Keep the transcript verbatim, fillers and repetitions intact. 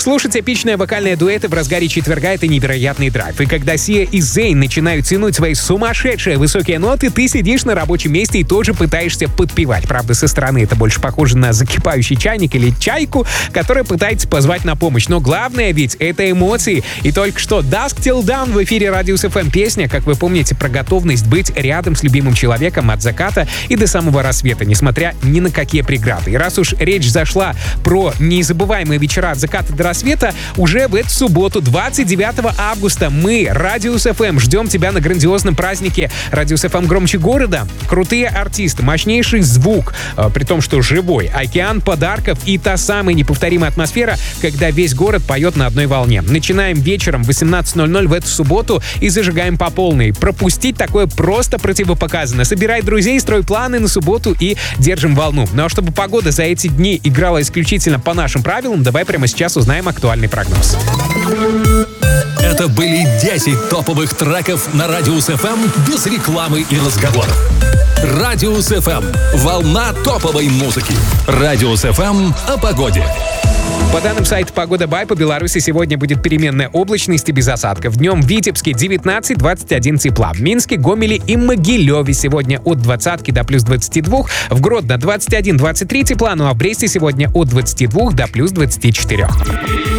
Слушать эпичные вокальные дуэты в разгаре четверга — это невероятный драйв. И когда Сия и Зейн начинают тянуть свои сумасшедшие высокие ноты, ты сидишь на рабочем месте и тоже пытаешься подпевать. Правда, со стороны это больше похоже на закипающий чайник или чайку, которая пытается позвать на помощь. Но главное ведь — это эмоции. И только что Dusk Till Dawn в эфире Radius эф эм. Песня, как вы помните, про готовность быть рядом с любимым человеком от заката и до самого рассвета, несмотря ни на какие преграды. И раз уж речь зашла про незабываемые вечера от заката до рассвета, уже в эту субботу, двадцать девятого августа, мы, Radius эф эм, ждем тебя на грандиозном празднике Radius эф эм громче города. Крутые артисты, мощнейший звук, э, при том, что живой, океан подарков и та самая неповторимая атмосфера, когда весь город поет на одной волне. Начинаем вечером в восемнадцать ноль ноль в эту субботу и зажигаем по полной. Пропустить такое просто противопоказано. Собирай друзей, строй планы на субботу и держим волну. Ну а чтобы погода за эти дни играла исключительно по нашим правилам, давай прямо сейчас узнаем актуальный прогноз. Это были десять топовых треков на Radius эф эм без рекламы и разговоров. Radius эф эм. Волна топовой музыки. Radius эф эм о погоде. По данным сайта «Погода Бай», по Беларуси сегодня будет переменная облачность и без осадков. Днем в Витебске девятнадцать двадцать один тепла. В Минске, Гомеле и Могилеве сегодня от двадцатки до плюс двадцати двух. В Гродно двадцать один двадцать три тепла, ну а в Бресте сегодня от двадцати двух до плюс двадцати четырёх.